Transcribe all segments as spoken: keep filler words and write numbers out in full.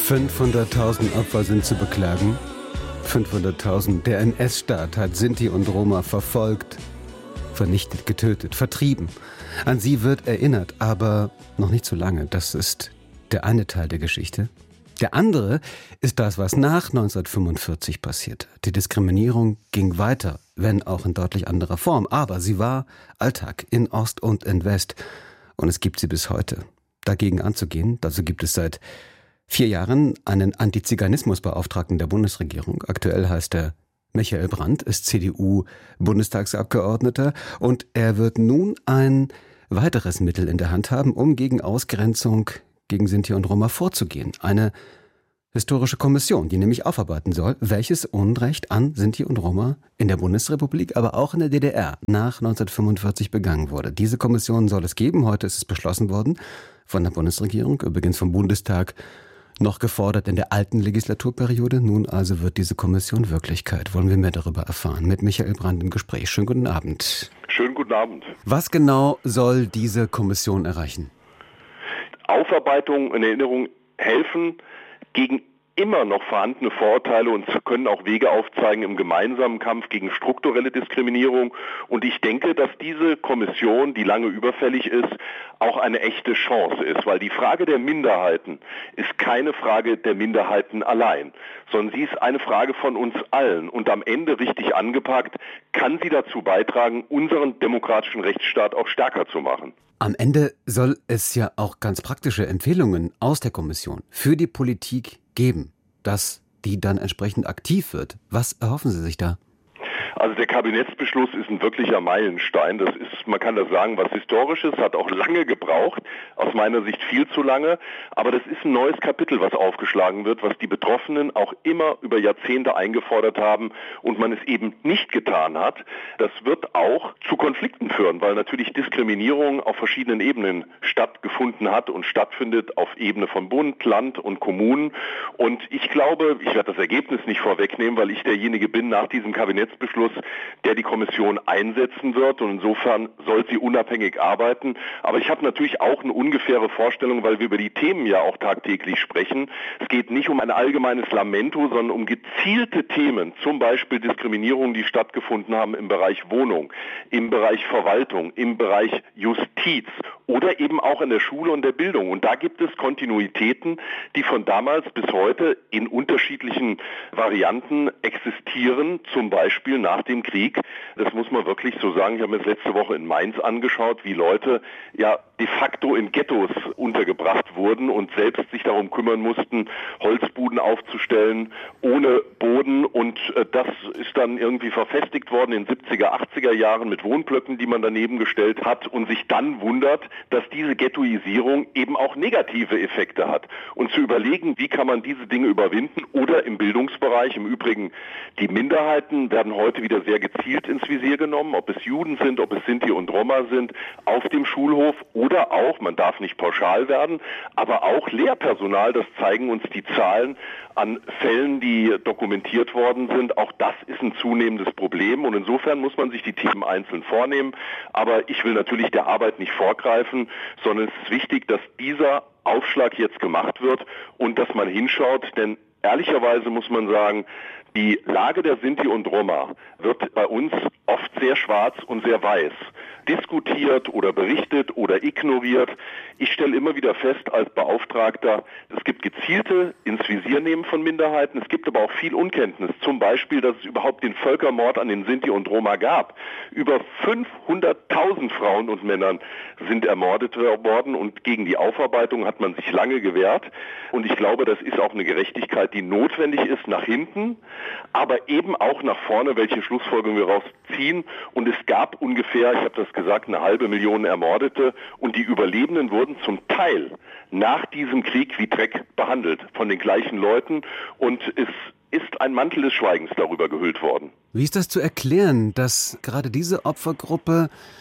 fünfhunderttausend Opfer sind zu beklagen. fünfhunderttausend. Der N S-Staat hat Sinti und Roma verfolgt, vernichtet, getötet, vertrieben. An sie wird erinnert, aber noch nicht so lange. Das ist der eine Teil der Geschichte. Der andere ist das, was nach neunzehnhundertfünfundvierzig passierte. Die Diskriminierung ging weiter, wenn auch in deutlich anderer Form. Aber sie war Alltag in Ost und in West. Und es gibt sie bis heute. Dagegen anzugehen, dazu gibt es seit vier Jahren einen Antiziganismusbeauftragten der Bundesregierung. Aktuell heißt er Michael Brandt, ist C D U-Bundestagsabgeordneter. Und er wird nun ein weiteres Mittel in der Hand haben, um gegen Ausgrenzung gegen Sinti und Roma vorzugehen. Eine historische Kommission, die nämlich aufarbeiten soll, welches Unrecht an Sinti und Roma in der Bundesrepublik, aber auch in der D D R nach neunzehnhundertfünfundvierzig begangen wurde. Diese Kommission soll es geben. Heute ist es beschlossen worden von der Bundesregierung, übrigens vom Bundestag noch gefordert in der alten Legislaturperiode. Nun also wird diese Kommission Wirklichkeit. Wollen wir mehr darüber erfahren? Mit Michael Brandt im Gespräch. Schönen guten Abend. Schönen guten Abend. Was genau soll diese Kommission erreichen? Aufarbeitung und Erinnerung helfen gegen immer noch vorhandene Vorurteile und können auch Wege aufzeigen im gemeinsamen Kampf gegen strukturelle Diskriminierung. Und ich denke, dass diese Kommission, die lange überfällig ist, auch eine echte Chance ist, weil die Frage der Minderheiten ist keine Frage der Minderheiten allein, sondern sie ist eine Frage von uns allen. Und am Ende richtig angepackt, kann sie dazu beitragen, unseren demokratischen Rechtsstaat auch stärker zu machen. Am Ende soll es ja auch ganz praktische Empfehlungen aus der Kommission für die Politik geben, dass die dann entsprechend aktiv wird. Was erhoffen Sie sich da? Also der Kabinettsbeschluss ist ein wirklicher Meilenstein. Das ist, man kann das sagen, was Historisches, hat auch lange gebraucht, aus meiner Sicht viel zu lange. Aber das ist ein neues Kapitel, was aufgeschlagen wird, was die Betroffenen auch immer über Jahrzehnte eingefordert haben und man es eben nicht getan hat. Das wird auch zu Konflikten führen, weil natürlich Diskriminierung auf verschiedenen Ebenen stattgefunden hat und stattfindet auf Ebene von Bund, Land und Kommunen. Und ich glaube, ich werde das Ergebnis nicht vorwegnehmen, weil ich derjenige bin nach diesem Kabinettsbeschluss, der die Kommission einsetzen wird, und insofern soll sie unabhängig arbeiten. Aber ich habe natürlich auch eine ungefähre Vorstellung, weil wir über die Themen ja auch tagtäglich sprechen. Es geht nicht um ein allgemeines Lamento, sondern um gezielte Themen, zum Beispiel Diskriminierungen, die stattgefunden haben im Bereich Wohnung, im Bereich Verwaltung, im Bereich Justiz oder eben auch in der Schule und der Bildung. Und da gibt es Kontinuitäten, die von damals bis heute in unterschiedlichen Varianten existieren, zum Beispiel nach dem Krieg. Das muss man wirklich so sagen. Ich habe mir das letzte Woche in Mainz angeschaut, wie Leute ja de facto in Ghettos untergebracht wurden und selbst sich darum kümmern mussten, Holzbuden aufzustellen, ohne Boden. Und äh, das ist dann irgendwie verfestigt worden in siebziger, achtziger Jahren mit Wohnblöcken, die man daneben gestellt hat und sich dann wundert, dass diese Ghettoisierung eben auch negative Effekte hat. Und zu überlegen, wie kann man diese Dinge überwinden, oder im Bildungsbereich, im Übrigen, die Minderheiten werden heute wieder sehr gezielt ins Visier genommen, ob es Juden sind, ob es Sinti und Roma sind, auf dem Schulhof oder auch, man darf nicht pauschal werden, aber auch Lehrpersonal, das zeigen uns die Zahlen an Fällen, die dokumentiert worden sind. Auch das ist ein zunehmendes Problem und insofern muss man sich die Themen einzeln vornehmen. Aber ich will natürlich der Arbeit nicht vorgreifen, sondern es ist wichtig, dass dieser Aufschlag jetzt gemacht wird und dass man hinschaut, denn ehrlicherweise muss man sagen, die Lage der Sinti und Roma wird bei uns oft sehr schwarz und sehr weiß diskutiert oder berichtet oder ignoriert. Ich stelle immer wieder fest als Beauftragter, es gibt gezielte ins Visier nehmen von Minderheiten, es gibt aber auch viel Unkenntnis. Zum Beispiel, dass es überhaupt den Völkermord an den Sinti und Roma gab. Über fünfhunderttausend Frauen und Männern sind ermordet worden und gegen die Aufarbeitung hat man sich lange gewehrt. Und ich glaube, das ist auch eine Gerechtigkeit, die notwendig ist nach hinten, aber eben auch nach vorne, welche Schlussfolgerungen wir rausziehen. Und es gab ungefähr, ich habe das gesagt, eine halbe Million Ermordete und die Überlebenden wurden zum Teil nach diesem Krieg wie Dreck behandelt von den gleichen Leuten und es ist ein Mantel des Schweigens darüber gehüllt worden. Wie ist das zu erklären, dass gerade diese Opfergruppe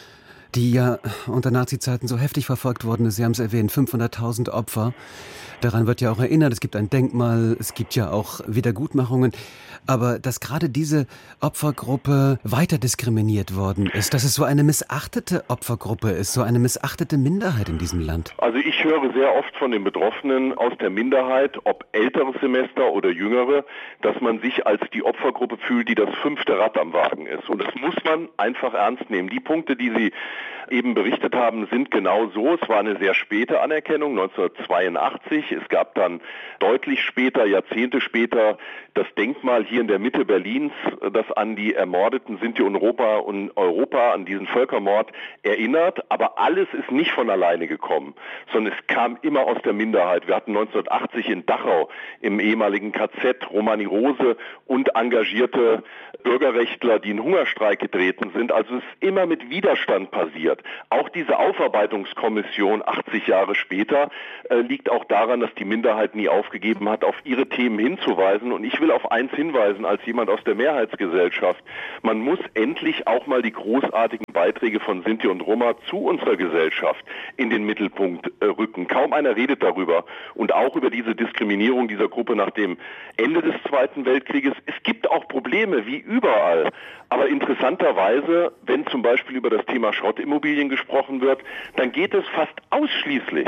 die ja unter Nazi-Zeiten so heftig verfolgt worden ist. Sie haben es erwähnt, fünfhunderttausend Opfer. Daran wird ja auch erinnert, es gibt ein Denkmal, es gibt ja auch Wiedergutmachungen. Aber dass gerade diese Opfergruppe weiter diskriminiert worden ist, dass es so eine missachtete Opfergruppe ist, so eine missachtete Minderheit in diesem Land. Also ich höre sehr oft von den Betroffenen aus der Minderheit, ob älteres Semester oder jüngere, dass man sich als die Opfergruppe fühlt, die das fünfte Rad am Wagen ist. Und das muss man einfach ernst nehmen. Die Punkte, die Sie eben berichtet haben, sind genau so. Es war eine sehr späte Anerkennung, neunzehnhundertzweiundachtzig. Es gab dann deutlich später, Jahrzehnte später, das Denkmal hier in der Mitte Berlins, das an die ermordeten Sinti und Roma und Europa, an diesen Völkermord erinnert. Aber alles ist nicht von alleine gekommen, sondern es kam immer aus der Minderheit. Wir hatten neunzehnhundertachtzig in Dachau im ehemaligen K Z Romani Rose und engagierte Bürgerrechtler, die in Hungerstreik getreten sind. Also es ist immer mit Widerstand passiert. Auch diese Aufarbeitungskommission achtzig Jahre später äh, liegt auch daran, dass die Minderheit nie aufgegeben hat, auf ihre Themen hinzuweisen. Und ich will auf eins hinweisen, als jemand aus der Mehrheitsgesellschaft. Man muss endlich auch mal die großartigen Beiträge von Sinti und Roma zu unserer Gesellschaft in den Mittelpunkt äh, rücken. Kaum einer redet darüber. Und auch über diese Diskriminierung dieser Gruppe nach dem Ende des Zweiten Weltkrieges. Es gibt auch Probleme, wie überall. Aber interessanterweise, wenn zum Beispiel über das Thema Schrottimmobilien gesprochen wird, dann geht es fast ausschließlich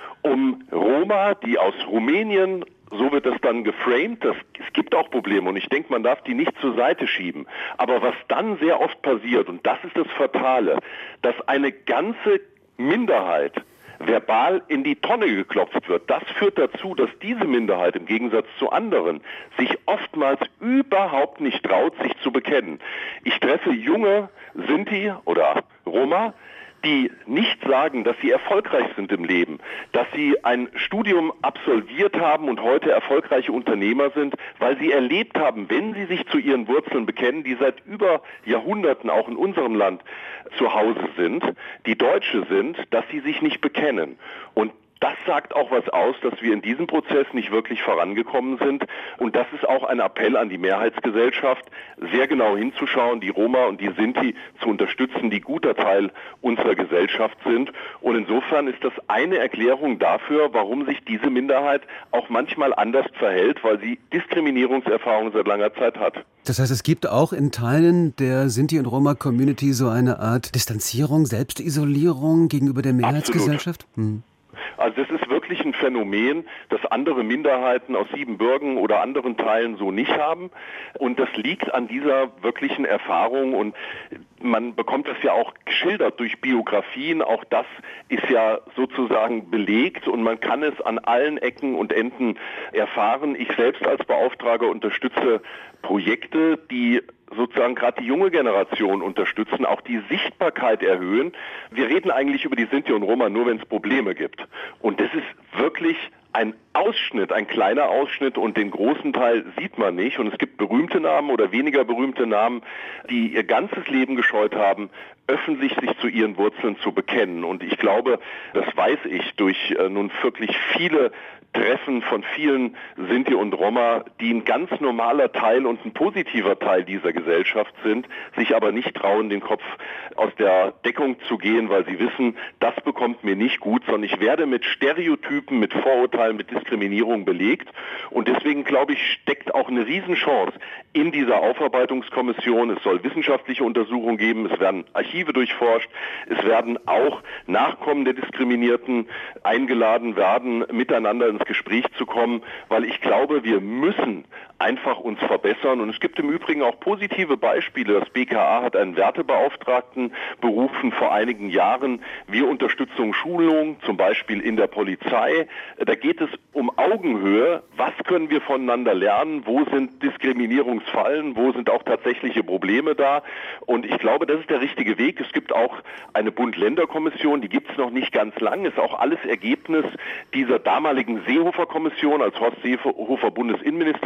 um Roma, die aus Rumänien, so wird das dann geframed, das, es gibt auch Probleme und ich denke, man darf die nicht zur Seite schieben. Aber was dann sehr oft passiert, und das ist das Fatale, dass eine ganze Minderheit verbal in die Tonne geklopft wird. Das führt dazu, dass diese Minderheit im Gegensatz zu anderen sich oftmals überhaupt nicht traut, sich zu bekennen. Ich treffe junge Sinti oder Roma, die nicht sagen, dass sie erfolgreich sind im Leben, dass sie ein Studium absolviert haben und heute erfolgreiche Unternehmer sind, weil sie erlebt haben, wenn sie sich zu ihren Wurzeln bekennen, die seit über Jahrhunderten auch in unserem Land zu Hause sind, die Deutsche sind, dass sie sich nicht bekennen. Und das sagt auch was aus, dass wir in diesem Prozess nicht wirklich vorangekommen sind. Und das ist auch ein Appell an die Mehrheitsgesellschaft, sehr genau hinzuschauen, die Roma und die Sinti zu unterstützen, die guter Teil unserer Gesellschaft sind. Und insofern ist das eine Erklärung dafür, warum sich diese Minderheit auch manchmal anders verhält, weil sie Diskriminierungserfahrungen seit langer Zeit hat. Das heißt, es gibt auch in Teilen der Sinti- und Roma-Community so eine Art Distanzierung, Selbstisolierung gegenüber der Mehrheitsgesellschaft? Hm. Also das ist wirklich ein Phänomen, das andere Minderheiten aus Siebenbürgen oder anderen Teilen so nicht haben. Und das liegt an dieser wirklichen Erfahrung. Und man bekommt das ja auch geschildert durch Biografien. Auch das ist ja sozusagen belegt und man kann es an allen Ecken und Enden erfahren. Ich selbst als Beauftragter unterstütze Projekte, die sozusagen gerade die junge Generation unterstützen, auch die Sichtbarkeit erhöhen. Wir reden eigentlich über die Sinti und Roma nur, wenn es Probleme gibt. Und das ist wirklich ein Ausschnitt, ein kleiner Ausschnitt und den großen Teil sieht man nicht. Und es gibt berühmte Namen oder weniger berühmte Namen, die ihr ganzes Leben gescheut haben, öffentlich sich zu ihren Wurzeln zu bekennen. Und ich glaube, das weiß ich durch äh, nun wirklich viele Treffen von vielen Sinti und Roma, die ein ganz normaler Teil und ein positiver Teil dieser Gesellschaft sind, sich aber nicht trauen, den Kopf aus der Deckung zu gehen, weil sie wissen, das bekommt mir nicht gut, sondern ich werde mit Stereotypen, mit Vorurteilen, mit Diskriminierung belegt. Und deswegen, glaube ich, steckt auch eine Riesenchance in dieser Aufarbeitungskommission. Es soll wissenschaftliche Untersuchungen geben, es werden Archive durchforscht, es werden auch Nachkommen der Diskriminierten eingeladen werden, miteinander ins Gespräch zu kommen, weil ich glaube, wir müssen einfach uns verbessern. Und es gibt im Übrigen auch positive Beispiele. Das B K A hat einen Wertebeauftragten berufen vor einigen Jahren. Wir unterstützen Schulungen, zum Beispiel in der Polizei. Da geht es um Augenhöhe. Was können wir voneinander lernen? Wo sind Diskriminierungsfallen? Wo sind auch tatsächliche Probleme da? Und ich glaube, das ist der richtige Weg. Es gibt auch eine Bund-Länder-Kommission, die gibt es noch nicht ganz lang. Ist auch alles Ergebnis dieser damaligen Seehofer-Kommission, als Horst Seehofer Bundesinnenminister gewesen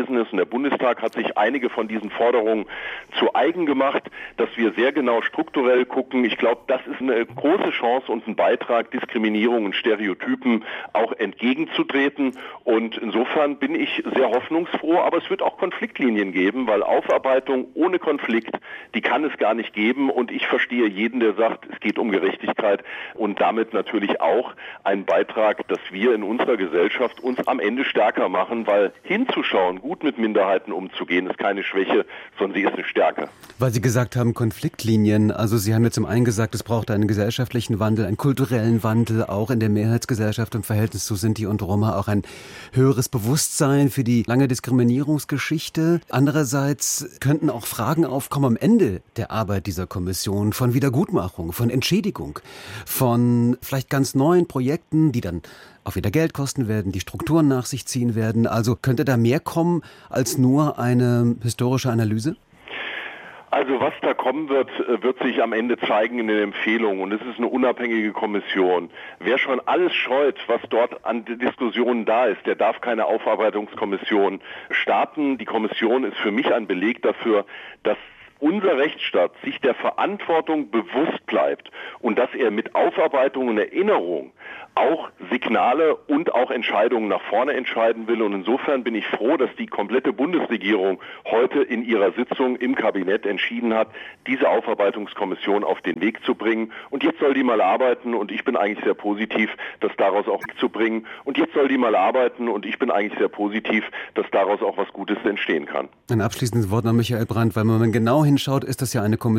gewesen ist. Und der Bundestag hat sich einige von diesen Forderungen zu eigen gemacht, dass wir sehr genau strukturell gucken. Ich glaube, das ist eine große Chance und ein Beitrag, Diskriminierung und Stereotypen auch entgegenzutreten. Und insofern bin ich sehr hoffnungsfroh, aber es wird auch Konfliktlinien geben, weil Aufarbeitung ohne Konflikt, die kann es gar nicht geben. Und ich verstehe jeden, der sagt, es geht um Gerechtigkeit und damit natürlich auch einen Beitrag, dass wir in unserer Gesellschaft uns am Ende stärker machen, weil hinzuschauen, gut mit Minderheiten umzugehen, ist keine Schwäche, sondern sie ist eine Stärke. Weil Sie gesagt haben, Konfliktlinien, also Sie haben jetzt zum einen gesagt, es braucht einen gesellschaftlichen Wandel, einen kulturellen Wandel, auch in der Mehrheitsgesellschaft im Verhältnis zu Sinti und Roma, auch ein höheres Bewusstsein für die lange Diskriminierungsgeschichte. Andererseits könnten auch Fragen aufkommen am Ende der Arbeit dieser Kommission von Wiedergutmachung, von Entschädigung, von vielleicht ganz neuen Projekten, die dann auch wieder Geld kosten werden, die Strukturen nach sich ziehen werden. Also könnte da mehr kommen als nur eine historische Analyse? Also was da kommen wird, wird sich am Ende zeigen in den Empfehlungen. Und es ist eine unabhängige Kommission. Wer schon alles scheut, was dort an Diskussionen da ist, der darf keine Aufarbeitungskommission starten. Die Kommission ist für mich ein Beleg dafür, dass unser Rechtsstaat sich der Verantwortung bewusst bleibt und dass er mit Aufarbeitung und Erinnerung auch Signale und auch Entscheidungen nach vorne entscheiden will. Und insofern bin ich froh, dass die komplette Bundesregierung heute in ihrer Sitzung im Kabinett entschieden hat, diese Aufarbeitungskommission auf den Weg zu bringen. Und jetzt soll die mal arbeiten und ich bin eigentlich sehr positiv, das daraus auch zu bringen. Und jetzt soll die mal arbeiten und ich bin eigentlich sehr positiv, dass daraus auch was Gutes entstehen kann. Ein abschließendes Wort an Michael Brandt, weil wenn man genau hinschaut, ist das ja eine Kommission,